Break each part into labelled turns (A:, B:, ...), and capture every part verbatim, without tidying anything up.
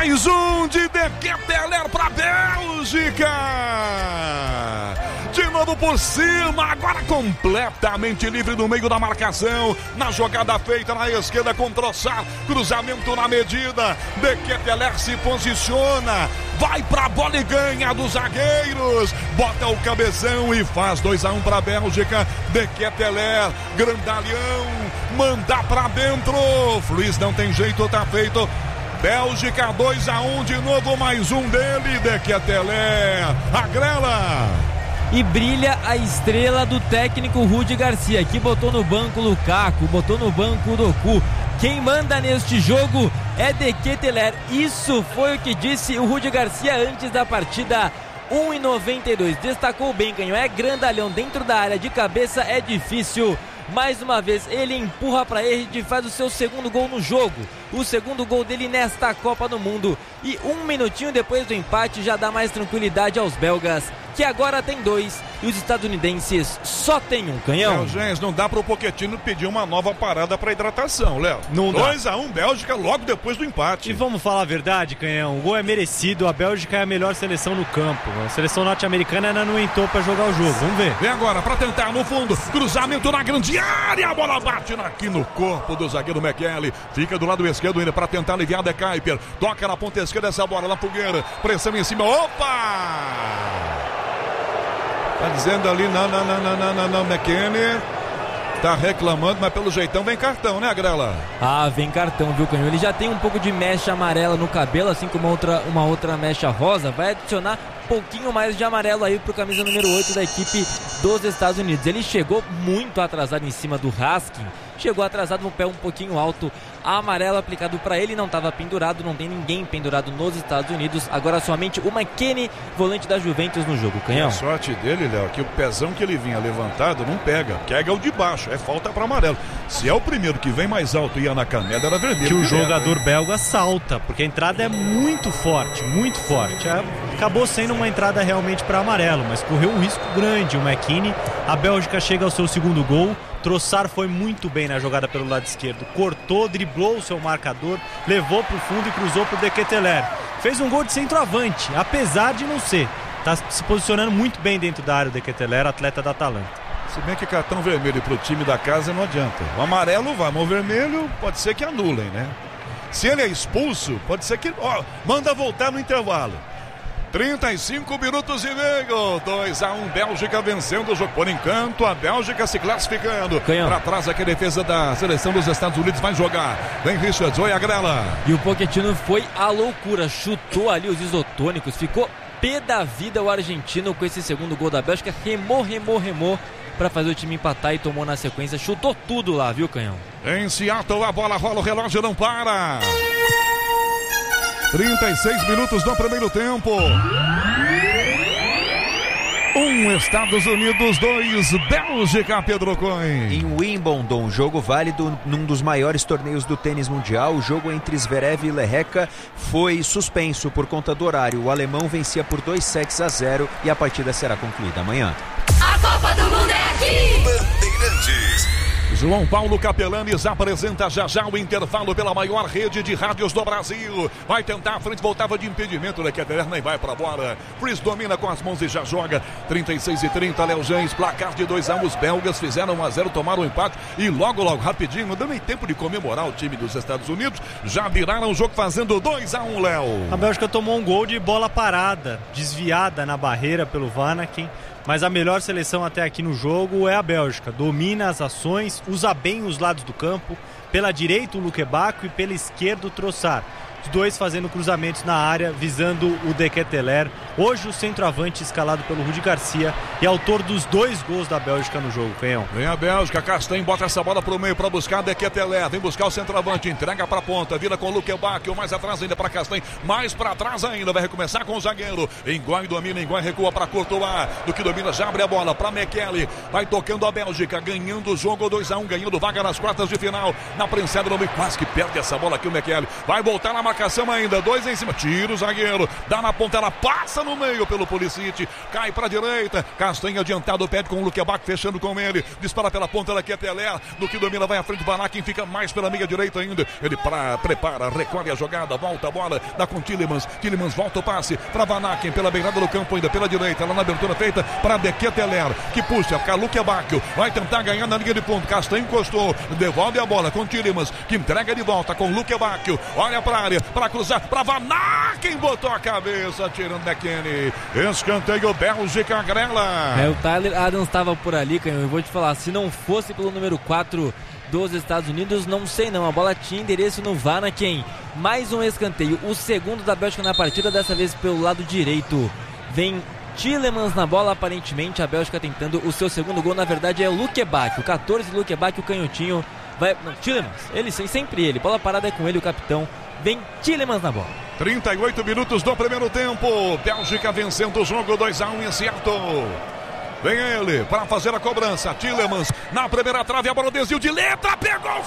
A: Mais um de De Ketelaere para Bélgica. De novo por cima, agora completamente livre no meio da marcação. Na jogada feita na esquerda com Trossard. Cruzamento na medida. De Ketelaere se posiciona. Vai pra bola e ganha dos zagueiros. Bota o cabeção e faz dois a um para a Bélgica. De Ketelaere, grandalhão. Manda pra dentro. Fluiz não tem jeito, tá feito. Bélgica dois a um, de novo mais um dele, De Ketelaere, agrela.
B: E brilha a estrela do técnico Rudi Garcia, que botou no banco Lukaku, botou no banco o Doku. Quem manda neste jogo é De Ketelaere. Isso foi o que disse o Rudi Garcia antes da partida. um e noventa e dois, destacou bem, Canhão, é grandalhão dentro da área, de cabeça é difícil. Mais uma vez ele empurra para ele e faz o seu segundo gol no jogo. O segundo gol dele nesta Copa do Mundo. E um minutinho depois do empate já dá mais tranquilidade aos belgas, que agora tem dois e os estadunidenses só tem um, Canhão.
A: Léo Gens, não dá para o Pochettino pedir uma nova parada para hidratação, Léo. dois a um Bélgica logo depois do empate.
C: E vamos falar a verdade, Canhão, o gol é merecido, a Bélgica é a melhor seleção no campo. A seleção norte-americana ainda não entrou para jogar o jogo, vamos ver.
A: Vem agora para tentar no fundo, cruzamento na grande área, a bola bate aqui no corpo do zagueiro McKelly. Fica do lado esquerdo ainda para tentar aliviar De Kuyper. Toca na ponta esquerda essa bola na fogueira, pressão em cima, opa! Tá dizendo ali, não, não, não, não, não, não, não, McKennie tá reclamando, mas pelo jeitão vem cartão, né, Agrela?
B: Ah, vem cartão, viu, Canhão? Ele já tem um pouco de mecha amarela no cabelo, assim como uma outra, uma outra mecha rosa. Vai adicionar um pouquinho mais de amarelo aí pro camisa número oito da equipe dos Estados Unidos. Ele chegou muito atrasado em cima do Raskin, chegou atrasado no pé um pouquinho alto. Amarelo aplicado para ele, não estava pendurado, não tem ninguém pendurado nos Estados Unidos. Agora somente o McKennie, volante da Juventus no jogo, Canhão.
A: A sorte dele, Léo, que o pezão que ele vinha levantado não pega, pega o de baixo, é falta para amarelo. Se é o primeiro que vem mais alto e ia na canela, era vermelho.
C: Que o
A: direto,
C: jogador
A: hein?
C: belga salta, porque a entrada é muito forte, muito forte. É, acabou sendo uma entrada realmente para amarelo, mas correu um risco grande o McKennie. A Bélgica chega ao seu segundo gol. Trossard foi muito bem na jogada pelo lado esquerdo, cortou, driblou o seu marcador, levou para o fundo e cruzou para o De Ketelaere. Fez um gol de centroavante, apesar de não ser. Está se posicionando muito bem dentro da área o De Ketelaere, atleta da Atalanta.
A: Se bem que cartão vermelho para o time da casa não adianta. O amarelo vai, mas o vermelho pode ser que anulem, né? Se ele é expulso, pode ser que... Ó, manda voltar no intervalo. trinta e cinco minutos e meio, dois a um, Bélgica vencendo o jogo. Por enquanto, a Bélgica se classificando. Para trás aqui a defesa da seleção dos Estados Unidos vai jogar. Vem Richards, oi Agrela.
B: E o Pochettino foi à loucura, chutou ali os isotônicos, ficou pé da vida o argentino com esse segundo gol da Bélgica. Remou, remou, remou para fazer o time empatar e tomou na sequência. Chutou tudo lá, viu, Canhão?
A: Em Seattle a bola rola, o relógio não para. trinta e seis minutos do primeiro tempo. Um Estados Unidos, dois Bélgica, Pedro Coin.
D: Em Wimbledon, jogo válido num dos maiores torneios do tênis mundial. O jogo entre Zverev e Lehecka foi suspenso por conta do horário. O alemão vencia por dois sets a zero e a partida será concluída amanhã.
E: A Copa do Mundo é aqui!
A: Bandeirantes. João Paulo Capelanes apresenta já já o intervalo pela maior rede de rádios do Brasil. Vai tentar a frente, voltava de impedimento, né? Ketelaere nem vai pra bola. Fries domina com as mãos e já joga. trinta e seis e trinta, Léo Gens, placar de dois a um. Os belgas fizeram um a zero, tomaram o empate e logo, logo, rapidinho, não deu nem tempo de comemorar o time dos Estados Unidos. Já viraram o jogo fazendo dois a um, Léo.
C: A Bélgica tomou um gol de bola parada, desviada na barreira pelo Vanaken. Mas a melhor seleção até aqui no jogo é a Bélgica. Domina as ações, usa bem os lados do campo. Pela direita o Luque Bacchio e pela esquerda o Trossard. Os dois fazendo cruzamentos na área, visando o De Ketelaere. Hoje o centroavante escalado pelo Rudi Garcia e autor dos dois gols da Bélgica no jogo, Canhão.
A: Vem a Bélgica, Castanho bota essa bola pro meio para buscar De Ketelaere. Vem buscar o centroavante, entrega pra ponta, vira com o Luque Bacchio, mais atrás ainda para Castanho, mais para trás ainda, vai recomeçar com o zagueiro. Engói domina, Engói recua para Courtois, do que domina já abre a bola para McKelly. Vai tocando a Bélgica, ganhando o jogo dois a um, ganhando vaga nas quartas de final. Na na prensada no meio, quase que perde essa bola aqui o Mekele. Vai voltar na marcação ainda, dois em cima, tira o zagueiro, dá na ponta, ela passa no meio pelo Pulisic, cai pra direita, Castanha adiantado, pede com o Luquebac fechando com ele, dispara pela ponta daqui até Pelé, no que domina vai à frente, Vanaken fica mais pela meia direita ainda, ele pra, prepara, recolhe a jogada, volta a bola, dá com Tielemans, Tielemans volta o passe pra Vanaken, pela beirada do campo ainda, pela direita, lá na abertura feita para Dequeteler, que puxa, fica Luquebac, vai tentar ganhar na linha de ponto, Castanha encostou, devolve a bola com Tielemans, que entrega de volta com Luquebac, olha pra área, para cruzar, pra Vanaken, botou a cabeça, tirando McKennie, escanteio Bélgica, Grela.
B: É, o Tyler Adams estava por ali, Canhão, eu vou te falar, se não fosse pelo número quatro dos Estados Unidos, não sei não, a bola tinha endereço no Vanaken, mais um escanteio, o segundo da Bélgica na partida, dessa vez pelo lado direito, vem Tielemans na bola, aparentemente a Bélgica tentando o seu segundo gol, na verdade é o Luquebac, o catorze Luquebac, o canhotinho, vai, não, Tielemans, ele sempre ele, bola parada é com ele, o capitão, vem Tielemans na bola.
A: trinta e oito minutos do primeiro tempo, Bélgica vencendo o jogo dois a um em Seattle. Vem ele para fazer a cobrança, Tielemans na primeira trave, a bola desvio de letra, pegou o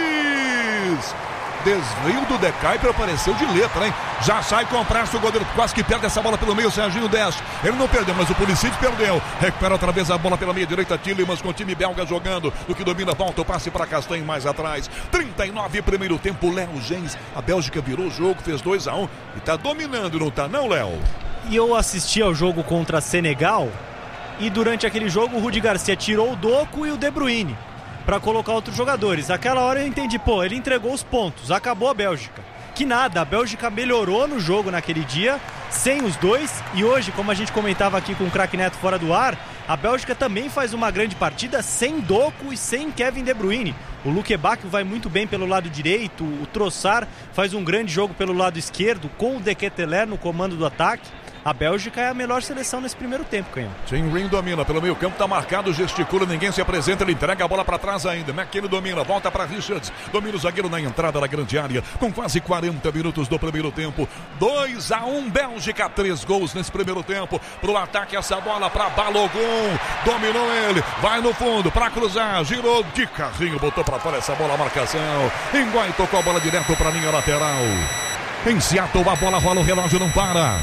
A: Freeze! Desvio do De Kuyper, apareceu de letra, hein? Já sai com pressa o goleiro, quase que perde essa bola pelo meio, o Serginho desce. Ele não perdeu, mas o Pulisic perdeu. Recupera outra vez a bola pela meia direita, Tielemans com o time belga jogando. O que domina, volta o passe para Castanho mais atrás. trinta e nove, primeiro tempo, Léo Gens. A Bélgica virou o jogo, fez dois a um e tá dominando, não tá não, Léo?
C: E eu assisti ao jogo contra Senegal e durante aquele jogo o Rudi Garcia tirou o Doku e o De Bruyne para colocar outros jogadores. Aquela hora eu entendi, pô, ele entregou os pontos, acabou a Bélgica. Que nada, a Bélgica melhorou no jogo naquele dia, sem os dois, e hoje, como a gente comentava aqui com o Craque Neto fora do ar, a Bélgica também faz uma grande partida sem Doku e sem Kevin De Bruyne. O Luquebac vai muito bem pelo lado direito, o Trossard faz um grande jogo pelo lado esquerdo, com o Dequeteler no comando do ataque. A Bélgica é a melhor seleção nesse primeiro tempo, Canhão.
A: Tim Ring domina pelo meio campo, tá marcado, gesticula, ninguém se apresenta, ele entrega a bola para trás ainda. McKennie domina, volta para Richards, domina o zagueiro na entrada da grande área, com quase quarenta minutos do primeiro tempo. dois a um, Bélgica, três gols nesse primeiro tempo. Pro ataque, essa bola para Balogun, dominou ele, vai no fundo para cruzar, girou de carrinho, botou para fora essa bola, a marcação. Nguai tocou a bola direto para a linha lateral. Em Seattle, a bola rola, o relógio não para.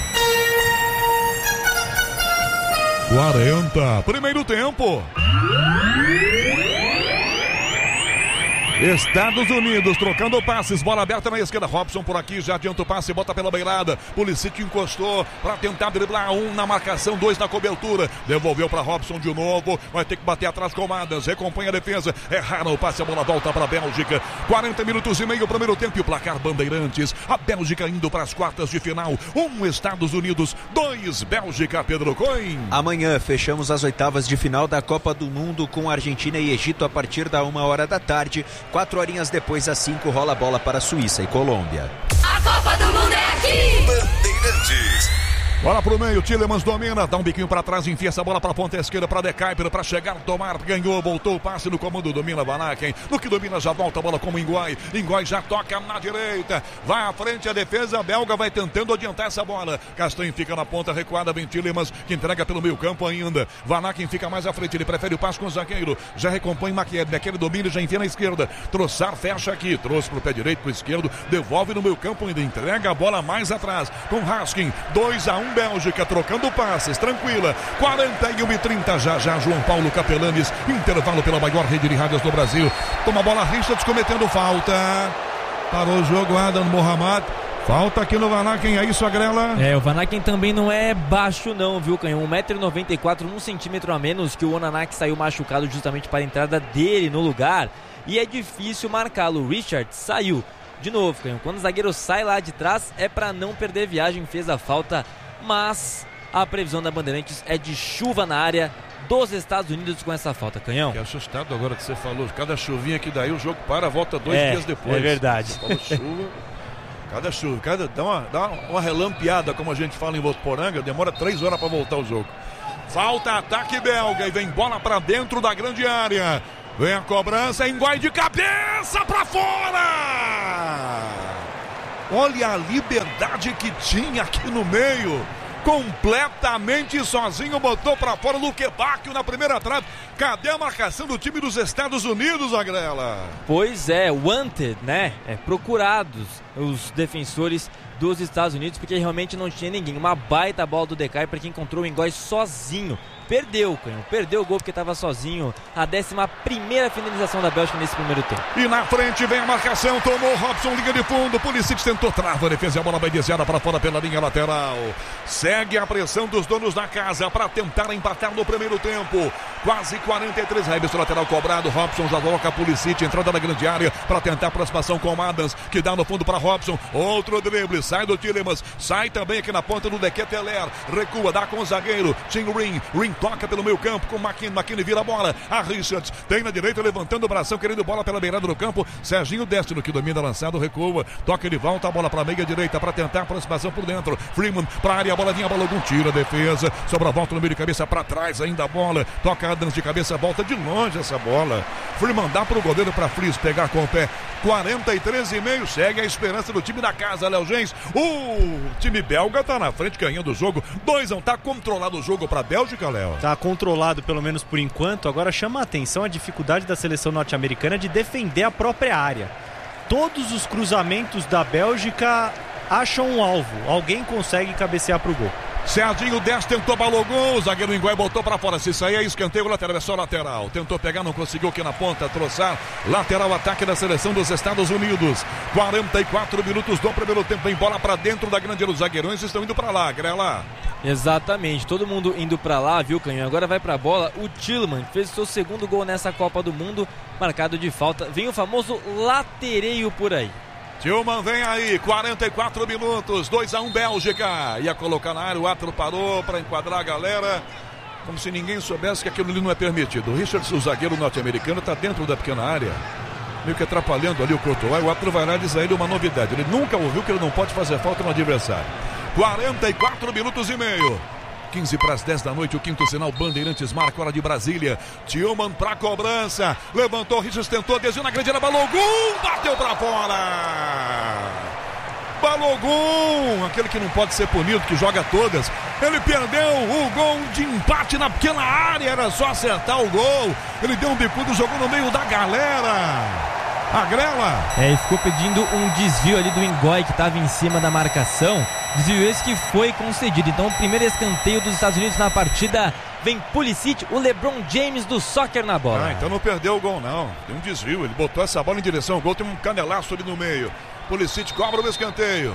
A: quarenta, primeiro tempo. Estados Unidos trocando passes, bola aberta na esquerda, Robson por aqui, já adianta o passe, bota pela beirada, Pulisic encostou para tentar driblar, um na marcação, dois na cobertura, devolveu para Robson de novo, vai ter que bater atrás com Adams, recompõe a defesa, erraram o passe, a bola volta para a Bélgica, quarenta minutos e meio, primeiro tempo e o placar Bandeirantes, a Bélgica indo para as quartas de final, um Estados Unidos, dois Bélgica, Pedro Coin.
D: Amanhã fechamos as oitavas de final da Copa do Mundo com Argentina e Egito a partir da uma hora da tarde. Quatro horinhas depois, às cinco, rola a bola para Suíça e Colômbia.
E: A Copa do Mundo é aqui!
A: Bandeirantes. Bola pro meio, Tielemans domina, dá um biquinho pra trás, enfia essa bola pra ponta esquerda pra De Kuyper, pra chegar, tomar, ganhou, voltou o passe no comando, domina Vanaken, no que domina já volta a bola com o Nguai, Nguai já toca na direita, vai à frente a defesa belga, vai tentando adiantar essa bola, Castanho fica na ponta recuada, vem Tielemans, que entrega pelo meio campo ainda, Vanaken fica mais à frente, ele prefere o passe com o zagueiro, já recompõe McKennie, McKennie domina e já enfia na esquerda, Trossard fecha aqui, trouxe pro pé direito, pro esquerdo, devolve no meio campo ainda, entrega a bola mais atrás, com Raskin, dois a um Bélgica, trocando passes, tranquila, quarenta e um e trinta, já já João Paulo Capelanes, intervalo pela maior rede de rádios do Brasil, toma a bola, Richards cometendo falta, parou o jogo, Adam Mohamed, falta aqui no Vanaken, é isso, Agrela?
B: É, o Vanaken também não é baixo não, viu, Canhão, um metro e noventa e quatro, um centímetro a menos que o Onaná, que saiu machucado justamente para a entrada dele no lugar, e é difícil marcá-lo, o Richards saiu, de novo, Canhão, quando o zagueiro sai lá de trás, é para não perder viagem, fez a falta, mas a previsão da Bandeirantes é de chuva na área dos Estados Unidos com essa falta, Canhão.
A: Que assustado agora que você falou, cada chuvinha que daí o jogo para, volta dois
B: é,
A: dias depois.
B: É verdade.
A: Falou chuva, cada chuva, cada, dá, uma, dá uma relampeada, como a gente fala em Votuporanga, demora três horas para voltar o jogo. Falta, ataque belga e vem bola para dentro da grande área. Vem a cobrança, Nguai de cabeça para fora! Olha a liberdade que tinha aqui no meio. Completamente sozinho, botou para fora o Luquebac na primeira trave. Cadê a marcação do time dos Estados Unidos, Agrela?
B: Pois é, wanted, né? É, procurados os defensores dos Estados Unidos, porque realmente não tinha ninguém. Uma baita bola do Decai para quem encontrou o Engói sozinho. Perdeu, Canhão. Perdeu o gol porque estava sozinho. A décima primeira finalização da Bélgica nesse primeiro tempo.
A: E na frente vem a marcação. Tomou Robson, linha de fundo. Pulisic tentou, trava a defesa. A bola vai desviada para fora pela linha lateral. Segue a pressão dos donos da casa para tentar empatar no primeiro tempo. Quase quarenta e três. Reverso lateral cobrado. Robson já coloca a Pulisic. Entrada na grande área para tentar a aproximação com o Adams, que dá no fundo para Robson. Outro drible. Sai do Tillemans. Sai também aqui na ponta do De Ketelaere. Recua, dá com o zagueiro. Tim Ring. Ring toca pelo meio campo com o McKinney. McKinney vira a bola. A Richards tem na direita, levantando o bração, querendo bola pela beirada do campo. Serginho Destino, que domina lançado, recua. Toca de volta, a bola para a meia direita para tentar a aproximação por dentro. Freeman para a área, a bola vinha, Balogun tira a defesa. Sobra a volta no meio de cabeça para trás, ainda a bola. Toca Adams de cabeça, volta de longe essa bola. Freeman dá para o goleiro para Fries pegar com o pé. quarenta e três e meio, segue a esperança do time da casa, Léo Gens. O time belga tá na frente ganhando o jogo. dois a um, tá controlado o jogo para a Bélgica, Léo?
C: Tá controlado pelo menos por enquanto. Agora chama a atenção a dificuldade da seleção norte-americana de defender a própria área. Todos os cruzamentos da Bélgica acham um alvo. Alguém consegue cabecear pro gol.
A: Serginho dez tentou, Balogun, o zagueiro Engói botou pra fora, se sair é escanteio, lateral, é só lateral, tentou pegar, não conseguiu aqui na ponta, troçar, lateral, ataque da seleção dos Estados Unidos, quarenta e quatro minutos do primeiro tempo, vem bola pra dentro da grande área, os zagueirões estão indo pra lá, Grela.
B: Exatamente, todo mundo indo pra lá, viu, Canhão? Agora vai pra bola, o Tillman fez o seu segundo gol nessa Copa do Mundo, marcado de falta, vem o famoso latereio por aí.
A: Tillman vem aí, quarenta e quatro minutos, dois a um Bélgica. Ia colocar na área, o árbitro parou para enquadrar a galera, como se ninguém soubesse que aquilo ali não é permitido. O Richards, o zagueiro norte-americano, está dentro da pequena área, meio que atrapalhando ali o Courtois. O árbitro vai lá e diz a ele uma novidade. Ele nunca ouviu que ele não pode fazer falta no adversário. quarenta e quatro minutos e meio. quinze para as dez da noite, o quinto sinal, Bandeirantes marca, hora de Brasília. Tillman para cobrança, levantou, Richards tentou, desviou na grande área, Balogun, bateu para fora. Balogun, aquele que não pode ser punido, que joga todas. Ele perdeu o gol de empate na pequena área, era só acertar o gol. Ele deu um bicudo, jogou no meio da galera. A Grela.
B: É, e ficou pedindo um desvio ali do Engói, que estava em cima da marcação. Desvio esse que foi concedido. Então, o primeiro escanteio dos Estados Unidos na partida. Vem Pulisic, o LeBron James do soccer na bola.
A: Ah, então não perdeu o gol, não. Tem um desvio, ele botou essa bola em direção ao gol, tem um canelaço ali no meio. Pulisic cobra o escanteio.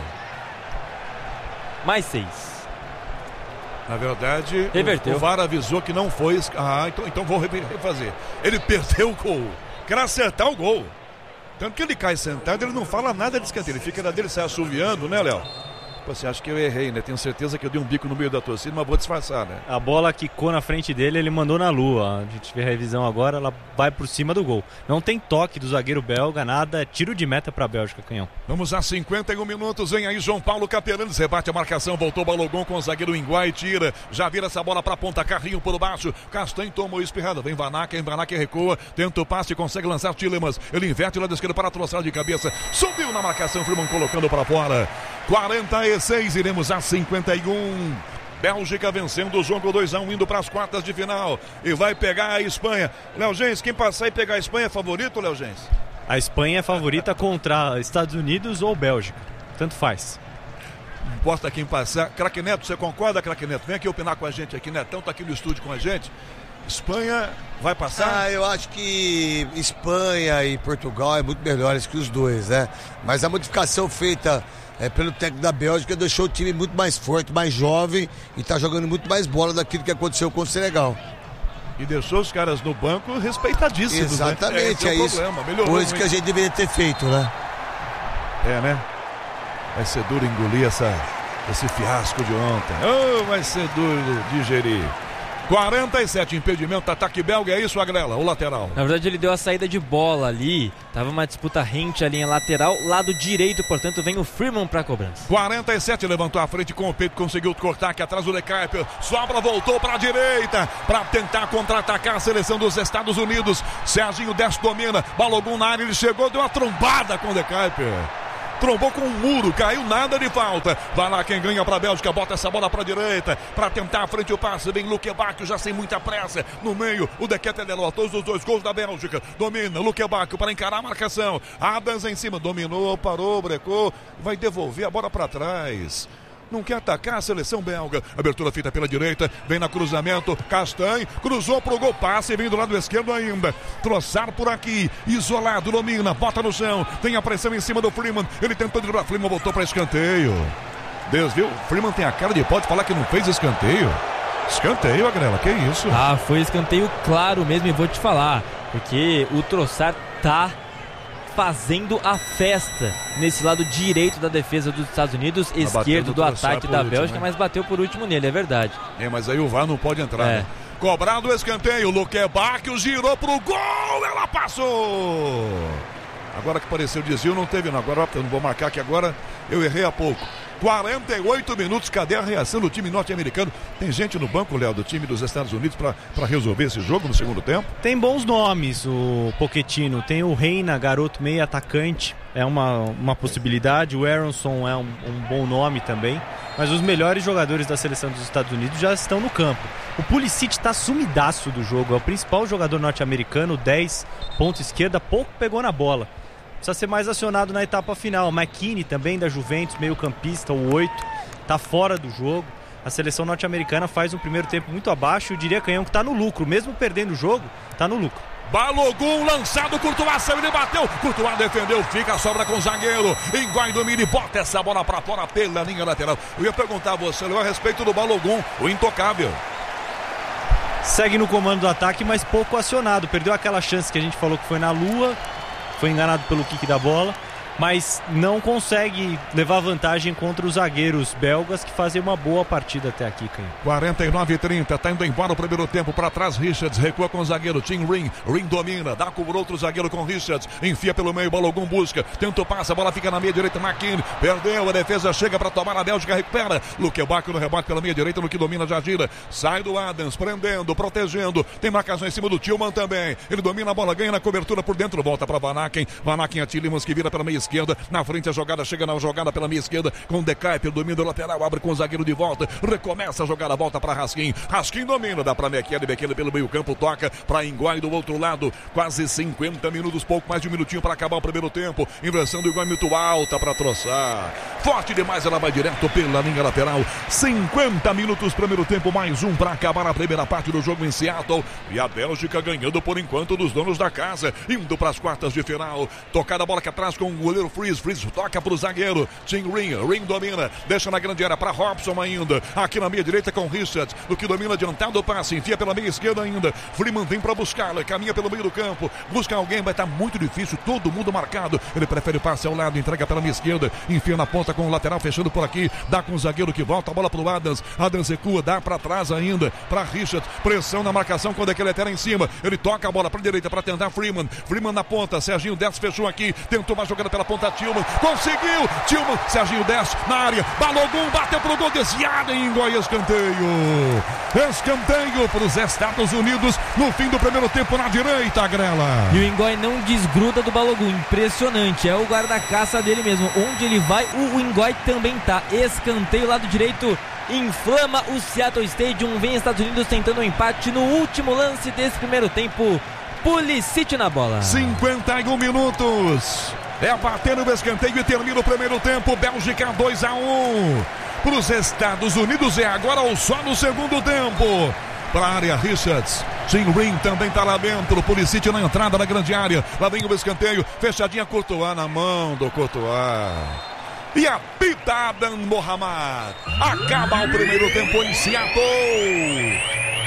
B: Mais seis.
A: Na verdade,
B: reverteu.
A: O, o V A R avisou que não foi. Ah, então, então vou refazer. Ele perdeu o gol. Quer acertar o gol. Tanto que ele cai sentado, ele não fala nada de escanteio. Ele fica na dele, sai assoviando, né, Léo? Você acha que eu errei, né? Tenho certeza que eu dei um bico no meio da torcida, mas vou disfarçar, né?
C: A bola quicou na frente dele, ele mandou na lua. A gente vê a revisão agora, ela vai por cima do gol. Não tem toque do zagueiro belga, nada. Tiro de meta pra Bélgica, Canhão.
A: Vamos a cinquenta e um minutos, vem aí João Paulo Capelanes, rebate a marcação, voltou o Balogun com o zagueiro Engói, tira, já vira essa bola pra ponta, carrinho por baixo, Castanho tomou espirrada, vem Vanaken, Vanaken recua, tenta o passe, consegue lançar Tillemans, ele inverte o lado esquerdo para troçar de cabeça, subiu na marcação, Freeman colocando pra fora. quarenta e seis, iremos a cinquenta e um. Bélgica vencendo o jogo dois a um, indo para as quartas de final e vai pegar a Espanha. Léo Gens, quem passar e pegar a Espanha é favorito, Léo Gens?
C: A Espanha é favorita contra Estados Unidos ou Bélgica, tanto faz.
A: Não importa quem passar. Craque Neto, você concorda, Craque Neto? Vem aqui opinar com a gente aqui, Netão tá aqui no estúdio com a gente. Espanha vai passar?
F: Ah, eu acho que Espanha e Portugal é muito melhores que os dois, né? Mas a modificação feita é, pelo técnico da Bélgica deixou o time muito mais forte, mais jovem e tá jogando muito mais bola daquilo que aconteceu com o Senegal.
A: E deixou os caras no banco respeitadíssimos.
F: Exatamente,
A: né? é,
F: é, é isso. Coisa que a gente deveria ter feito, né?
A: É, né? Vai ser duro engolir essa, esse fiasco de ontem. Oh, vai ser duro digerir. quarenta e sete, impedimento, ataque belga, é isso, Agrela, o lateral?
B: Na verdade ele deu a saída de bola ali, tava uma disputa rente ali em lateral, lado direito, portanto vem o Freeman pra cobrança.
A: quarenta e sete, levantou a frente com o peito, conseguiu cortar aqui atrás o De Kuiper, sobra, voltou pra direita, pra tentar contra-atacar a seleção dos Estados Unidos. Serginho desce, domina, Balogun na área, ele chegou, deu uma trombada com o De Kuiper. trombou com um muro, caiu, nada de falta. Vai lá quem ganha para a Bélgica, bota essa bola para a direita, para tentar a frente o passe, vem Luque Bacchio, já sem muita pressa, no meio, o De Ketelaere, todos os dois gols da Bélgica, domina, Luque Bacchio para encarar a marcação, Adams em cima, dominou, parou, brecou, vai devolver a bola para trás. Não quer atacar a seleção belga. Abertura feita pela direita. Vem na cruzamento. Castanho. Cruzou pro gol. Passe. Vem do lado esquerdo ainda. Troçar por aqui. Isolado. Domina. Bota no chão. Tem a pressão em cima do Freeman. Ele tentou driblar. Freeman voltou para escanteio. Desviou. Freeman tem a cara de pode falar que não fez escanteio. Escanteio, Agrela. Que isso?
B: Ah, foi escanteio claro mesmo. E vou te falar. Porque o Troçar tá fazendo a festa nesse lado direito da defesa dos Estados Unidos, ah, esquerdo do ataque da Bélgica, último, mas bateu por último nele, é verdade.
A: É, mas aí o V A R não pode entrar, é. né? Cobrado o escanteio, Luque Bacchio girou pro gol, ela passou! Agora que apareceu o desvio, não teve não, agora eu não vou marcar que agora eu errei há pouco. quarenta e oito minutos, cadê a reação do time norte-americano? Tem gente no banco, Léo, do time dos Estados Unidos para resolver esse jogo no segundo tempo?
C: Tem bons nomes o Pochettino, tem o Reina, garoto meio atacante, é uma, uma possibilidade, o Aronson é um, um bom nome também, mas os melhores jogadores da seleção dos Estados Unidos já estão no campo. O Pulisic está sumidaço do jogo, é o principal jogador norte-americano, dez, ponta esquerda, pouco pegou na bola. Precisa ser mais acionado na etapa final. McKinney também da Juventus, meio campista, o oito, está fora do jogo. A seleção norte-americana faz um primeiro tempo muito abaixo. Eu diria, Canhão, que está no lucro. Mesmo perdendo o jogo, está no lucro.
A: Balogun lançado, Courtois, ele bateu, Courtois defendeu, fica a sobra com o zagueiro, Higuaín domina e bota essa bola para fora pela linha lateral. Eu ia perguntar a você, Léo, a respeito do Balogun, o intocável.
C: Segue no comando do ataque, mas pouco acionado. Perdeu aquela chance que a gente falou que foi na lua. Foi enganado pelo kick da bola, mas não consegue levar vantagem contra os zagueiros belgas que fazem uma boa partida até aqui, Canho.
A: quarenta e nove a trinta, tá indo embora o primeiro tempo, para trás Richards, recua com o zagueiro Tim Ring, Ring domina, dá com o outro zagueiro com Richards, enfia pelo meio, Balogun busca, tenta o passe, a bola fica na meia direita, McKinney, perdeu, a defesa chega para tomar, a Bélgica recupera, Luque Bacchio no rebate pela meia direita, no que domina já gira, sai do Adams, prendendo, protegendo, tem marcação em cima do Tillman também, ele domina a bola, ganha na cobertura por dentro, volta para Van Aken, Van Aken a Tillmans que vira pela meia esquerda, na frente a jogada, chega na jogada pela meia esquerda, com o De Kuyper, domina o lateral, abre com o zagueiro de volta, recomeça a jogada, volta para Raskin, Raskin domina, dá para Mekele, Mekele pelo meio campo, toca para Higuaín do outro lado, quase cinquenta minutos, pouco mais de um minutinho para acabar o primeiro tempo, inversão do Higuaín muito alta para Troçar, forte demais, ela vai direto pela linha lateral, cinquenta minutos, primeiro tempo, mais um para acabar a primeira parte do jogo em Seattle, e a Bélgica ganhando por enquanto dos donos da casa, indo para as quartas de final, tocada a bola aqui atrás com o goleiro Freeze, Freeze toca para o zagueiro, Tim Ring, Ring domina, deixa na grande área para Robson ainda, aqui na meia direita com Richards, no que domina adiantado o passe, enfia pela meia esquerda ainda, Freeman vem para buscá-la, caminha pelo meio do campo, busca alguém, vai estar muito difícil, todo mundo marcado, ele prefere o passe ao lado, entrega pela meia esquerda, enfia na ponta com o lateral, fechando por aqui, dá com o zagueiro que volta, a bola para o Adams, Adams recua, dá para trás ainda, para Richards, pressão na marcação quando é que ele é em cima, ele toca a bola para a direita para tentar Freeman, Freeman na ponta, Serginho Dez fechou aqui, tentou uma jogada pela ponta, Tillman, conseguiu, Tillman, Serginho Dez na área, Balogun bateu pro gol, desviado em Higuaín, escanteio, escanteio para os Estados Unidos no fim do primeiro tempo na direita, Grela.
B: E o Higuaín não desgruda do Balogun, impressionante, é o guarda-caça dele mesmo, onde ele vai, o Higuaín também tá, escanteio lado direito, inflama o Seattle Stadium, vem Estados Unidos tentando um empate no último lance desse primeiro tempo, Pulisic na bola.
A: cinquenta e um minutos. É bater no escanteio e termina o primeiro tempo. Bélgica dois a um. Para os Estados Unidos é agora ou só no segundo tempo. Para a área, Richards. Tim Ring também está lá dentro. Pulisic na entrada da grande área. Lá vem o escanteio. Fechadinha, Courtois na mão do Courtois. E apita Adam Mohamed. Acaba o primeiro tempo em Seattle.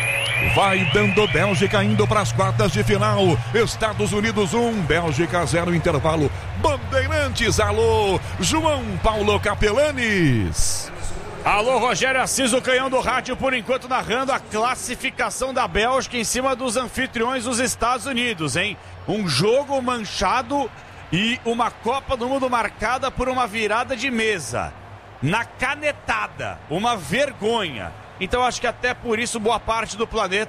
A: Vai dando Bélgica indo para as quartas de final. Estados Unidos um, Bélgica zero, intervalo. Bandeirantes, alô, João Paulo Capelanes.
G: Alô, Rogério Assis, o canhão do rádio, por enquanto narrando a classificação da Bélgica em cima dos anfitriões dos Estados Unidos, hein? Um jogo manchado e uma Copa do Mundo marcada por uma virada de mesa. Na canetada, uma vergonha. Então acho que até por isso boa parte do planeta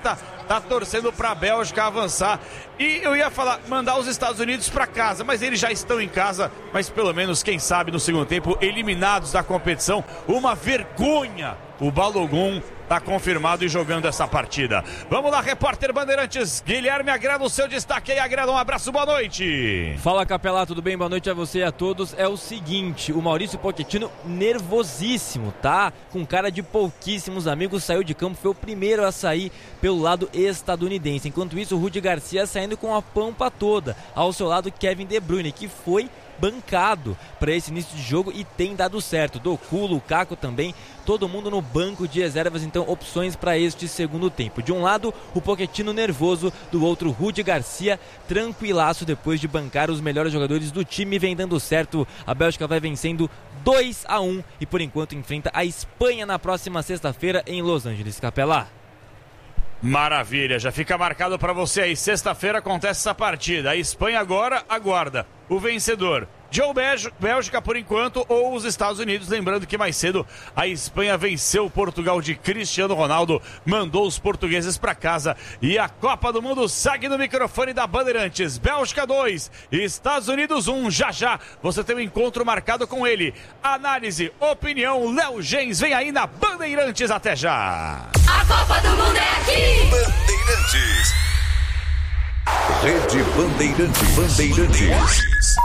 G: tá torcendo para a Bélgica avançar. E eu ia falar, mandar os Estados Unidos para casa, mas eles já estão em casa, mas pelo menos, quem sabe, no segundo tempo, eliminados da competição. Uma vergonha. O Balogun tá confirmado e jogando essa partida. Vamos lá, repórter Bandeirantes, Guilherme Agreda, o seu destaque aí, Agreda, um abraço, boa noite.
B: Fala, Capelá, tudo bem? Boa noite a você e a todos. É o seguinte, o Maurício Pochettino nervosíssimo, tá? Com cara de pouquíssimos amigos, saiu de campo, foi o primeiro a sair pelo lado estadunidense. Enquanto isso, o Rudi Garcia saindo com a pampa toda. Ao seu lado, Kevin De Bruyne, que foi bancado para esse início de jogo e tem dado certo. Doku, Lukaku também, todo mundo no banco de reservas, então opções para este segundo tempo. De um lado, o Pochettino nervoso, do outro, Rudi Garcia tranquilaço depois de bancar os melhores jogadores do time, vem dando certo. A Bélgica vai vencendo dois a um e por enquanto enfrenta a Espanha na próxima sexta-feira em Los Angeles. Capelá.
G: Maravilha, já fica marcado para você aí, sexta-feira acontece essa partida. A Espanha agora aguarda o vencedor de ou Bélgica por enquanto ou os Estados Unidos. Lembrando que mais cedo a Espanha venceu o Portugal de Cristiano Ronaldo, mandou os portugueses para casa e a Copa do Mundo segue no microfone da Bandeirantes. Bélgica dois, Estados Unidos um. Já já você tem um encontro marcado com ele. Análise, opinião, Léo Gens vem aí na Bandeirantes. Até já.
E: A Copa do Mundo é aqui.
H: Bandeirantes. Rede Bandeirantes. Bandeirantes.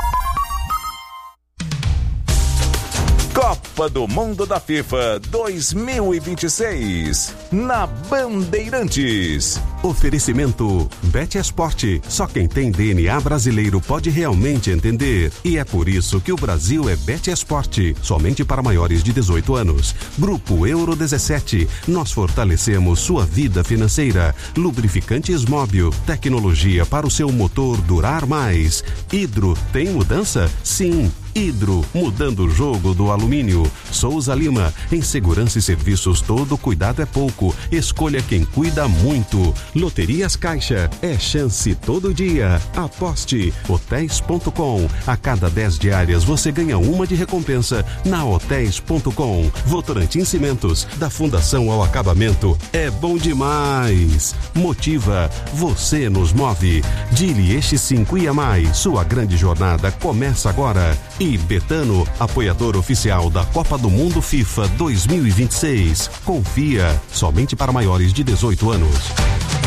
H: Copa do Mundo da FIFA dois mil e vinte e seis na Bandeirantes.
I: Oferecimento Bet Esporte. Só quem tem D N A brasileiro pode realmente entender. E é por isso que o Brasil é Bet Esporte. Somente para maiores de dezoito anos. Grupo Euro dezessete. Nós fortalecemos sua vida financeira. Lubrificantes Móbil. Tecnologia para o seu motor durar mais. Hidro, tem mudança? Sim. Hidro, mudando o jogo do alumínio. Souza Lima, em segurança e serviços todo cuidado é pouco. Escolha quem cuida muito. Loterias Caixa, é chance todo dia. Aposte. Hotéis ponto com. A cada dez diárias você ganha uma de recompensa na Hotéis ponto com. Votorantim Cimentos, da Fundação ao Acabamento. É bom demais. Motiva, você nos move. Dili Eixi cinco I A mais. Sua grande jornada começa agora. E Betano, apoiador oficial da Copa do Mundo FIFA dois mil e vinte e seis. Confia, somente para maiores de dezoito anos.